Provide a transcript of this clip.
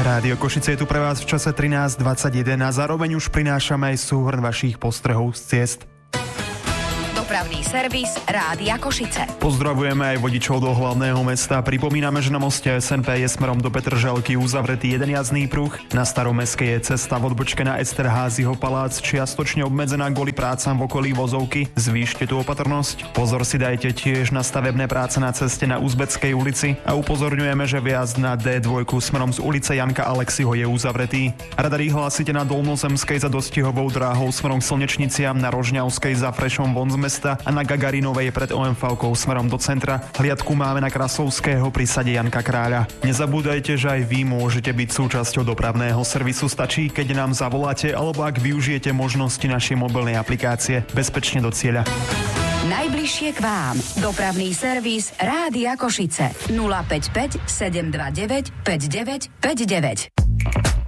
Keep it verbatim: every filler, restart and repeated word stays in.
Rádio Košice je tu pre vás v čase trinásť dvadsaťjeden a zároveň už prinášame aj súhrn vašich postrehov z ciest. Dopravný servis Rádia Košice. Pozdravujeme aj vodičov do hlavného mesta. Pripomíname, že na moste es en pé je smerom do Petržalky uzavretý jeden jazdný pruh. Na Staromestskej je cesta v odbočke na Esterházyho palác čiastočne obmedzená kvôli prácam v okolí Vozovky. Zvýšte tu opatrnosť. Pozor si dajte tiež na stavebné práce na ceste na Uzbeckej ulici a upozorňujeme, že vjazd na dé dva smerom z ulice Janka Alexiho je uzavretý. Radary hlásite na Dolnozemskej za dostihovou dráhou smerom k Slnečniciam, na Rožňavskej za Frešom von z mesta a na Gagarinovej pred ó em vé-kou smerom do centra. Hliadku máme na Krasovského pri sade Janka Kráľa. Nezabúdajte, že aj vy môžete byť súčasťou dopravného servisu. Stačí, keď nám zavoláte alebo ak využijete možnosti našej mobilnej aplikácie. Bezpečne do cieľa. Najbližšie k vám. Dopravný servis Rádia Košice. nula päť päť sedem dva deväť päť deväť päť deväť.